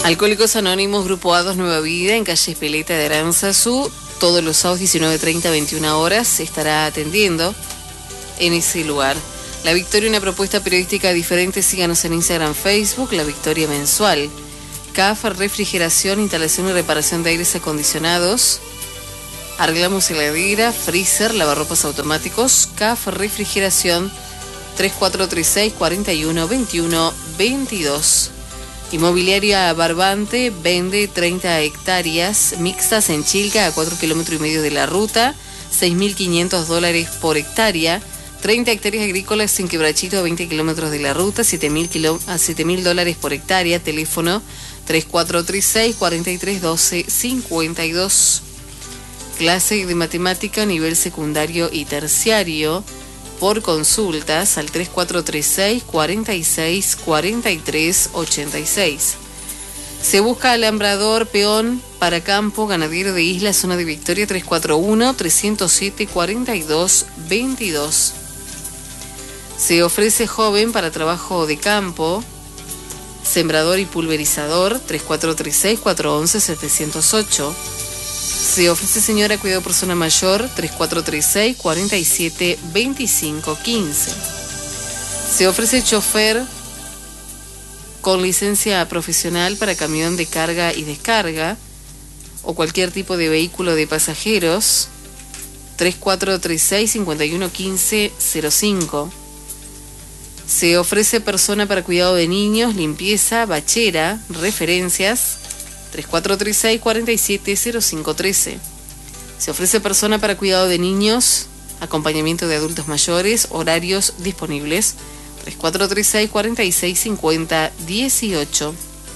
Alcohólicos Anónimos, Grupo A2 Nueva Vida, en calle Espeleta de Aranzazú, todos los sábados 19:30 a 21 horas se estará atendiendo en ese lugar. La Victoria, una propuesta periodística diferente. Síganos en Instagram, Facebook, La Victoria Mensual. CAF, refrigeración, instalación y reparación de aires acondicionados. Arreglamos heladera, freezer, lavarropas automáticos. CAF, refrigeración, 3436 41 21 22. Inmobiliaria Barbante vende 30 hectáreas mixtas en Chilca, a 4,5 kilómetros de la ruta, $6.500 por hectárea. 30 hectáreas agrícolas en Quebrachito, a 20 kilómetros de la ruta, $7.000 por hectárea. Teléfono 3436 4312 52. Clase de matemática nivel secundario y terciario. Por consultas al 3436 46 43 86. Se busca alambrador, peón para campo, ganadero de isla, zona de Victoria, 341 307 42 22. Se ofrece joven para trabajo de campo, sembrador y pulverizador, 3436 411 708. Se ofrece señora cuidado persona mayor, 3436 47 25 15. Se ofrece chofer con licencia profesional para camión de carga y descarga o cualquier tipo de vehículo de pasajeros, 3436 51 15 05. Se ofrece persona para cuidado de niños, limpieza, bachera, referencias, 3436 47 05 13. Se ofrece persona para cuidado de niños, acompañamiento de adultos mayores, horarios disponibles, 3436 46 50 18.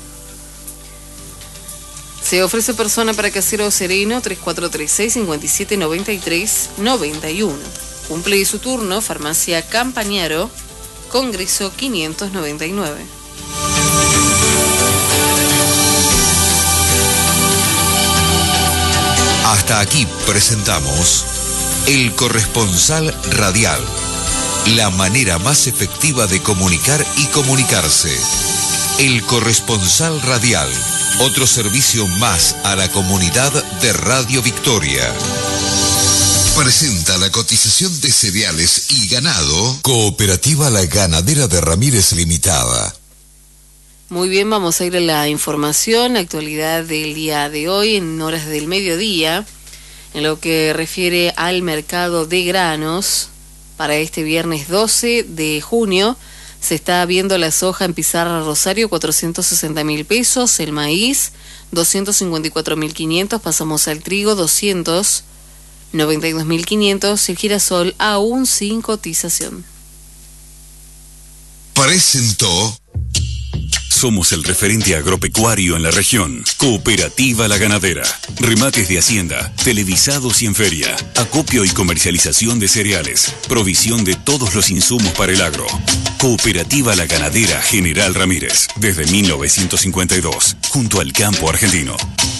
Se ofrece persona para casero sereno, 3436 57 93 91. Cumple su turno, Farmacia Campañaro, Congreso 599. Hasta aquí presentamos El Corresponsal Radial, la manera más efectiva de comunicar y comunicarse. El Corresponsal Radial, otro servicio más a la comunidad de Radio Victoria. Presenta la cotización de cereales y ganado. Cooperativa La Ganadera de Ramírez Limitada. Muy bien, vamos a ir a la información, actualidad del día de hoy, en horas del mediodía, en lo que refiere al mercado de granos. Para este viernes 12 de junio se está viendo la soja en Pizarra Rosario, 460.000 pesos, el maíz 254.500, pasamos al trigo 292.500, el girasol aún sin cotización. Presentó. Somos el referente agropecuario en la región. Cooperativa La Ganadera. Remates de hacienda, televisados y en feria. Acopio y comercialización de cereales. Provisión de todos los insumos para el agro. Cooperativa La Ganadera General Ramírez. Desde 1952. Junto al campo argentino.